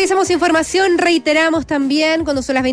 Revisamos información, reiteramos también cuando son las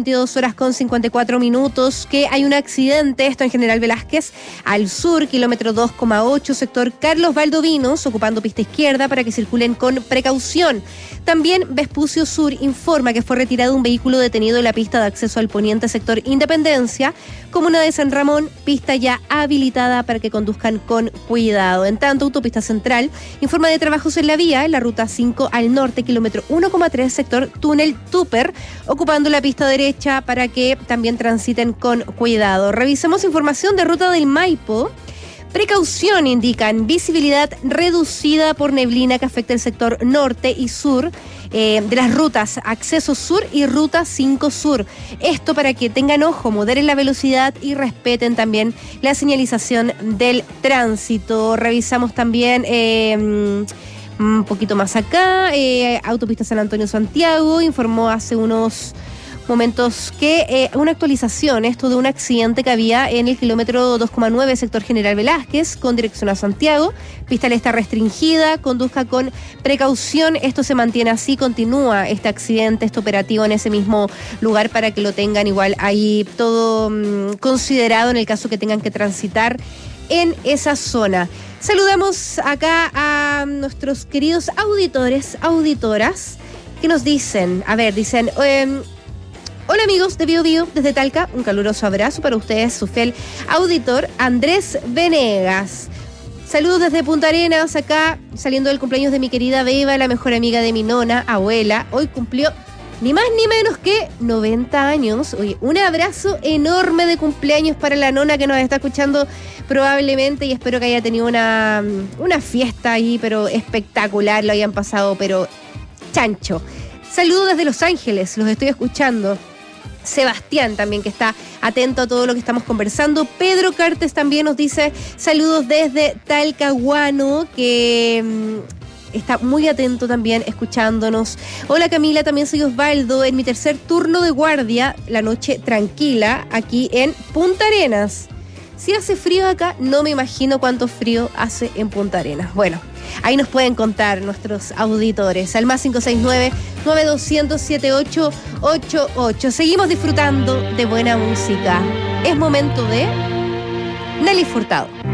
22:54 que hay un accidente, esto en General Velázquez, al sur, kilómetro 2,8, sector Carlos Valdovinos, ocupando pista izquierda para que circulen con precaución. También Vespucio Sur informa que fue retirado un vehículo detenido en la pista de acceso al poniente sector Independencia, comuna de San Ramón, pista ya habilitada para que conduzcan con cuidado. En tanto, Autopista Central informa de trabajos en la vía, en la ruta 5 al norte, kilómetro 1,3, sector Túnel Tupper, ocupando la pista derecha para que también transiten con cuidado. Revisemos información de ruta del Maipo. Precaución, indican, visibilidad reducida por neblina que afecta el sector norte y sur de las rutas Acceso Sur y Ruta 5 Sur. Esto para que tengan ojo, moderen la velocidad y respeten también la señalización del tránsito. Revisamos también un poquito más acá, Autopista San Antonio-Santiago informó hace unos momentos que una actualización, esto de un accidente que había en el kilómetro 2,9, sector General Velázquez, con dirección a Santiago. Pista le está restringida, conduzca con precaución. Esto se mantiene así, continúa este accidente, este operativo en ese mismo lugar para que lo tengan igual ahí todo considerado en el caso que tengan que transitar en esa zona. Saludamos acá a nuestros queridos auditores, auditoras, que nos dicen, hola amigos de Bio Bio, desde Talca, un caluroso abrazo para ustedes, su fiel auditor Andrés Venegas. Saludos desde Punta Arenas, acá saliendo del cumpleaños de mi querida Beba, la mejor amiga de mi nona, abuela. Hoy cumplió ni más ni menos que 90 años. Oye, un abrazo enorme de cumpleaños para la nona que nos está escuchando probablemente, y espero que haya tenido una fiesta ahí, pero espectacular, lo hayan pasado, pero chancho. Saludos desde Los Ángeles, los estoy escuchando. Sebastián también, que está atento a todo lo que estamos conversando. Pedro Cartes también nos dice saludos desde Talcahuano, que está muy atento también escuchándonos. Hola Camila, también soy Osvaldo, en mi tercer turno de guardia, la noche tranquila, aquí en Punta Arenas. Si hace frío acá, no me imagino cuánto frío hace en Punta Arenas. Bueno, ahí nos pueden contar nuestros auditores. Al más 569-9200-7888. Seguimos disfrutando de buena música. Es momento de Nelly Furtado.